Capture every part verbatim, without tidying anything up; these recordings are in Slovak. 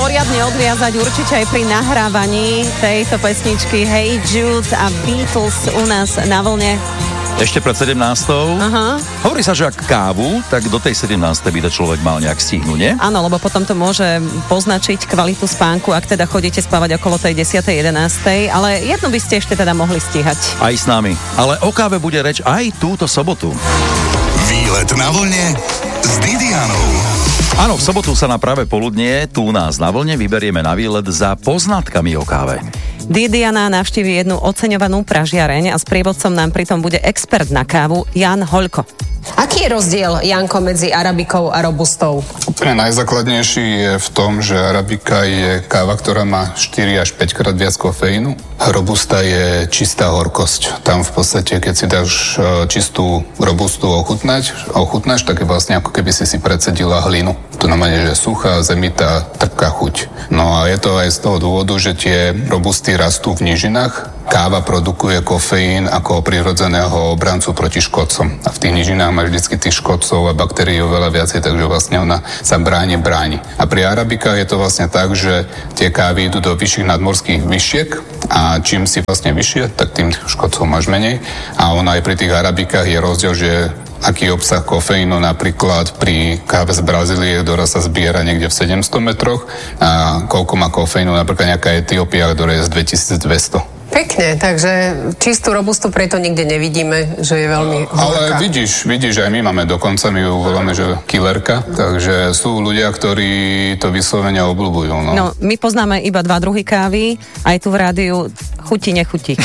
poriadne odviazať určite aj pri nahrávaní tejto pesničky Hey Jude a Beatles u nás na vlne. Ešte pred sedemnástou. Aha. Hovorí sa, že ak kávu, tak do tej sedemnástej by to človek mal nejak stihnúť, nie? Áno, lebo potom to môže poznačiť kvalitu spánku, ak teda chodíte spávať okolo tej desiatej jedenástej, ale jednu by ste ešte teda mohli stíhať. Aj s nami. Ale o káve bude reč aj túto sobotu. Výlet na vlne s Didianou. Áno, v sobotu sa na práve poludnie tu u nás na vlne vyberieme na výlet za poznatkami o káve. Didiana navštíví jednu oceňovanú pražiareň a s prievodcom nám pritom bude expert na kávu Jan Hoľko. Aký je rozdiel, Janko, medzi arabikou a robustou? Úplne najzákladnejší je v tom, že arabika je káva, ktorá má štyri až päť krát viac kofeínu. Robusta je čistá horkosť. Tam v podstate, keď si dáš čistú robustu ochutnať, ochutnáš, tak je vlastne ako keby si si precedila hlinu. To znamená, že suchá, zemitá, trpká chuť. No a je to aj z toho dôvodu, že tie robusty rastú v nížinách. Káva produkuje kofeín ako prirodzeného obrancu proti škodcom. A v tých nížinách máš vždycky tých škodcov a baktérií oveľa viacej, takže vlastne ona sa bráni, bráni. A pri arabikách je to vlastne tak, že tie kávy idú do vyšších nadmorských vyšiek a čím si vlastne vyššie, tak tým škodcov máš menej. A ona aj pri tých arabikách je rozdiel, že aký obsah kofeínu napríklad pri káve z Brazílie, ktorá sa zbiera niekde v sedemsto metroch a koľko má kofeínu napríklad nejaká Etiópia, ktorá je z dvetisícdvesto. Pekne, takže čistú robustu preto nikde nevidíme, že je veľmi horká. Ale vidíš, vidíš, aj my máme, dokonca my ju voláme, že killerka, takže sú ľudia, ktorí to vyslovene obľúbujú. No. no, my poznáme iba dva druhy kávy, aj tu v rádiu chutí, nechutí.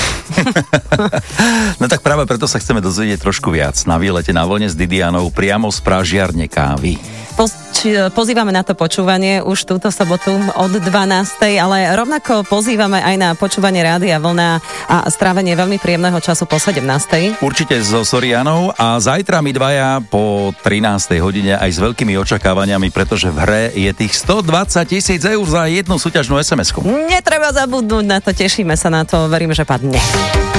No tak práve preto sa chceme dozvedieť trošku viac na výlete na vlne s Didianou priamo z pražiarne kávy. Pozývame na to počúvanie už túto sobotu od dvanástej, ale rovnako pozývame aj na počúvanie Rádia Vlna a strávenie veľmi príjemného času po sedemnástej. Určite so Sorianou a zajtra my dvaja po trinástej hodine aj s veľkými očakávaniami, pretože v hre je tých stodvadsať tisíc eur za jednu súťažnú es em esku. Netreba zabudnúť na to, tešíme sa na to, verím, že padne.